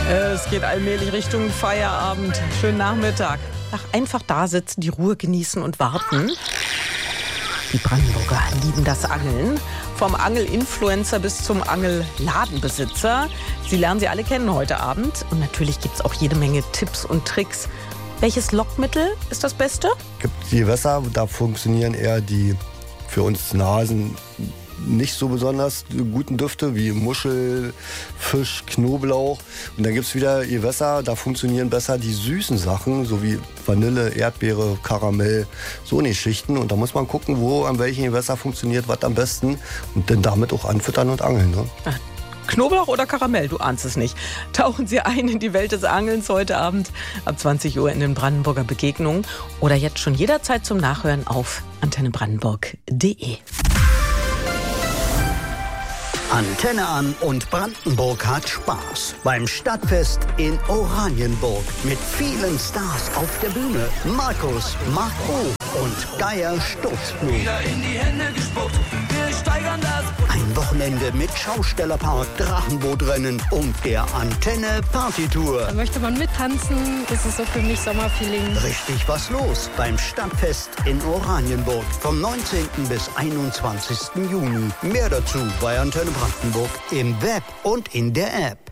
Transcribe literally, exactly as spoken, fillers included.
Es geht allmählich Richtung Feierabend. Schönen Nachmittag. Ach, einfach da sitzen, die Ruhe genießen und warten. Die Brandenburger lieben das Angeln. Vom Angelinfluencer bis zum Angelladenbesitzer. Sie lernen sie alle kennen heute Abend. Und natürlich gibt es auch jede Menge Tipps und Tricks. Welches Lockmittel ist das Beste? Es gibt die Gewässer, da funktionieren eher die für uns Nasen nicht so besonders guten Düfte wie Muschel, Fisch, Knoblauch. Und dann gibt es wieder Gewässer, da funktionieren besser die süßen Sachen, so wie Vanille, Erdbeere, Karamell, so eine Schichten. Und da muss man gucken, wo an welchen Gewässer funktioniert was am besten und dann damit auch anfüttern und angeln. Ne? Ach, Knoblauch oder Karamell, du ahnst es nicht. Tauchen Sie ein in die Welt des Angelns heute Abend ab zwanzig Uhr in den Brandenburger Begegnungen oder jetzt schon jederzeit zum Nachhören auf antenne brandenburg punkt de. Antenne an und Brandenburg hat Spaß beim Stadtfest in Oranienburg mit vielen Stars auf der Bühne. Markus, Marco und Geier Sturzblut. Wieder in die Hände gespuckt, wir steigern das. Ein Wochenende mit Schaustellerpark, Drachenbootrennen und der Antenne Partytour. Da möchte man mittanzen, das ist so für mich Sommerfeeling. Richtig was los beim Stadtfest in Oranienburg vom neunzehnten bis einundzwanzigsten Juni. Mehr dazu bei Antenne Brandenburg im Web und in der App.